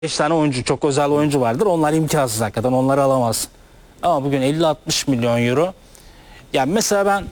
5 tane oyuncu, çok özel oyuncu vardır. Onlar imkansız hakikaten. Onları alamazsın. Ama bugün 50-60 milyon euro. Yani mesela ben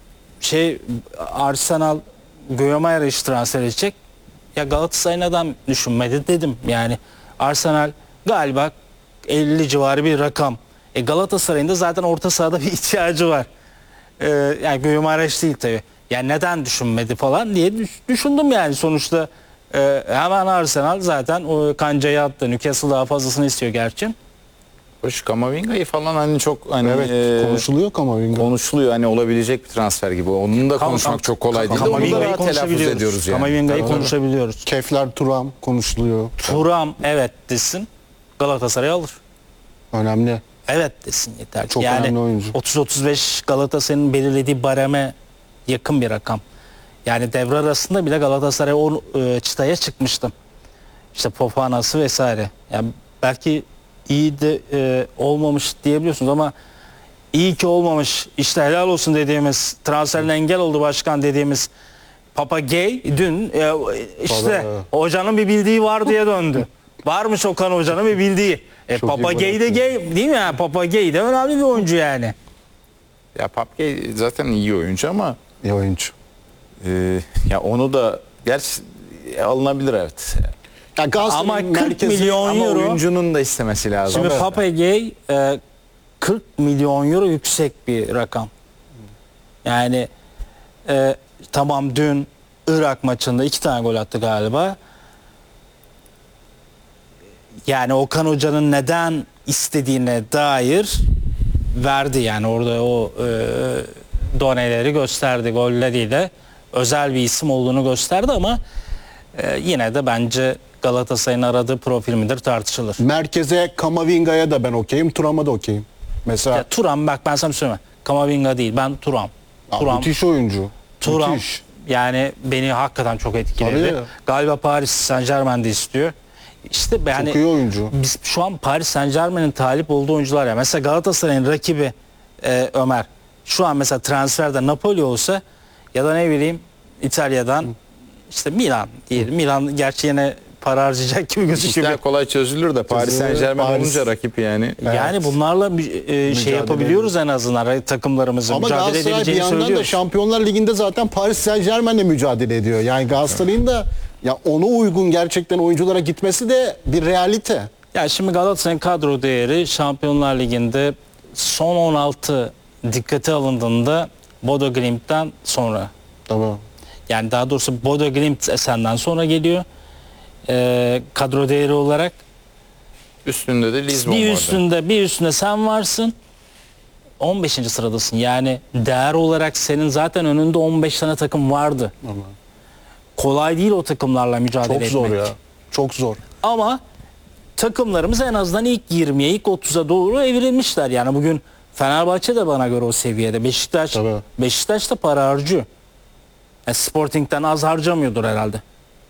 Arsenal Guimarães iş transfer edecek. Ya Galatasaray neden düşünmedi dedim. Yani Arsenal galiba 50 civarı bir rakam. Galatasaray'ın da zaten orta sahada bir ihtiyacı var. Yani Guimarães değil tabii. Yani neden düşünmedi falan diye düşündüm yani sonuçta. Hemen Arsenal zaten o kancayı attı. Newcastle daha fazlasını istiyor gerçi. Hoş, Kamavinga'yı falan hani çok hani konuşuluyor Kamavinga. konuşuluyor hani olabilecek bir transfer gibi. Onun da konuşmak çok kolay değil. Onu da rahat telaffuz ediyoruz yani. Kamavinga'yı konuşabiliyoruz. Kefler Turam konuşuluyor. Turam evet desin. Galatasaray alır. Önemli. Evet desin yeter. Çok yani önemli oyuncu. 30-35 Galatasaray'ın belirlediği bareme yakın bir rakam. Yani devre arasında bile Galatasaray o çıtaya çıkmıştım. İşte Fofana'sı vesaire. Yani belki iyi de olmamış diyebiliyorsunuz ama iyi ki olmamış. İşte helal olsun dediğimiz, transferine engel oldu başkan dediğimiz Papa Gay dün işte hocanın bir bildiği var diye döndü. Varmış Okan hocanın bir bildiği. Papa Gay de gay değil mi? Yani Papa Gay de önemli bir oyuncu yani. Ya Papke zaten iyi oyuncu ama İyi oyuncu. ya onu da gerçi alınabilir evet. Ya Ama 40 milyon Ama euro. oyuncunun da istemesi lazım. Şimdi Papa Gay 40 milyon euro yüksek bir rakam. Yani tamam dün Irak maçında 2 tane gol attı galiba. Yani Okan Hoca'nın neden istediğine dair verdi yani orada o doneleri gösterdi golleriyle özel bir isim olduğunu gösterdi ama yine de bence Galatasaray'ın aradığı profil midir tartışılır. Merkeze Kamavinga'ya da ben okeyim, Turam'a da okeyim. Mesela Ya Turam bak ben sana söyleyeyim. Kamavinga değil ben Turam. müthiş oyuncu. Turam Müthiş. yani beni hakikaten çok etkiledi. Tabii. Galiba Paris Saint-Germain'de istiyor. İşte yani Çok iyi oyuncu. biz şu an Paris Saint-Germain'in talip olduğu oyuncular ya. Mesela Galatasaray'ın rakibi Ömer. Şu an mesela transferde Napoli olsa ya da ne bileyim İtalya'dan işte Milan diyelim. Milan gerçi yine para harcayacak gibi gözüküyor. İşler kolay çözülür de Paris Saint-Germain Paris. olunca rakip yani. Yani bunlarla şey yapabiliyoruz en azından takımlarımızı Ama mücadele Galatasaray bir edebileceğini yandan da söylüyoruz. Şampiyonlar Ligi'nde zaten Paris Saint-Germain'le mücadele ediyor. Yani Galatasaray'ın da ya ona uygun gerçekten oyunculara gitmesi de bir realite. Ya şimdi Galatasaray'ın kadro değeri Şampiyonlar Ligi'nde son 16 dikkate alındığında Bodo Glimt'ten sonra. Tamam. Yani daha doğrusu Bodo Glimt Esen'den sonra geliyor. Kadro değeri olarak. Üstünde de Lisbon Bir vardı. üstünde sen varsın. 15. sıradasın. Yani değer olarak senin zaten önünde 15 tane takım vardı. Tamam. Kolay değil o takımlarla mücadele Çok etmek. zor ya. Çok zor. Ama takımlarımız en azından ilk 20'ye, ilk 30'a doğru evrilmişler. Yani bugün Fenerbahçe de bana göre o seviyede. Tabii. Beşiktaş da para harcıyor. Sporting'den az harcamıyordur herhalde.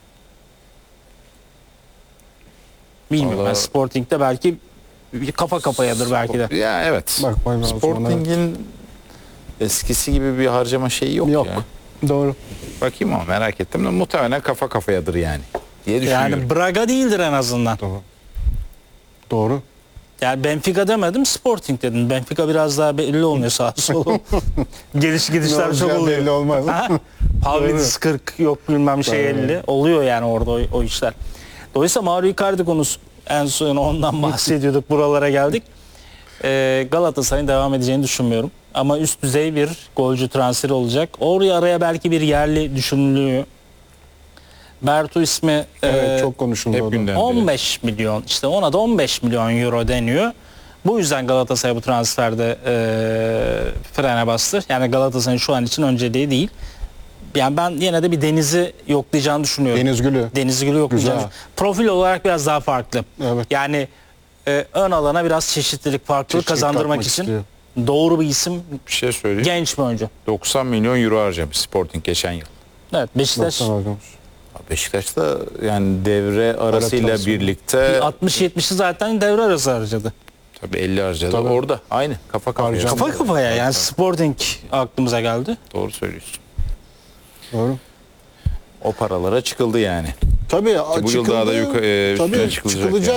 Bilmiyorum. Vallahi- Sporting'de belki bir kafa kafayadır belki de. Ya evet. Bakman lazım ona. Sporting'in eskisi gibi bir harcama şeyi yok, Yok. ya. Doğru. Bakayım ama merak ettim de muhtemelen kafa kafayadır yani diye düşünüyorum. Yani Braga değildir en azından. Tamam. Doğru. Yani Benfica demedim, Sporting dedim. Benfica biraz daha belli olmuyor sağa sola. Geliş gidişler çok olacağı oluyor. belli olmaz. Pavlidis 40 yok bilmem şey 50. Oluyor yani orada o işler. Dolayısıyla Mauro Icardi konusu en son ondan bahsediyorduk. Buralara geldik. Galatasaray'ın devam edeceğini düşünmüyorum. Ama üst düzey bir golcü transferi olacak. Oraya araya belki bir yerli düşünülüyor. Bertu ismi Evet, çok konuşuldu hep o da. gündemde. 15 milyon işte ona da 15 milyon euro deniyor. Bu yüzden Galatasaray bu transferde frene bastı. Yani Galatasaray'ın şu an için önceliği değil. Yani ben yine de bir Deniz'i yoklayacağını düşünüyorum. Deniz Gül'ü. Yoklayacağını. Güzel. Profil olarak biraz daha farklı. Evet. Yani ön alana biraz çeşitlilik, farklılık Çeşitlilik kazandırmak katmak için istiyor. doğru bir isim, Bir şey söyleyeyim. genç bir oyuncu. 90 milyon euro harcamış Sporting geçen yıl. Evet, Beşiktaş 90 harcamış. Beşiktaş'ta yani devre arasıyla transferi. birlikte 60-70'i zaten devre arası harcadı. tabii 50 harcadı. Tabii. Orada aynı kafa kafaya. Harcam. Kafa kafaya yani Sporting aklımıza geldi. Doğru söylüyorsun. Doğru. O paralara çıkıldı yani. Tabii bu yıl daha da üstüne çıkılacak. çıkılacak.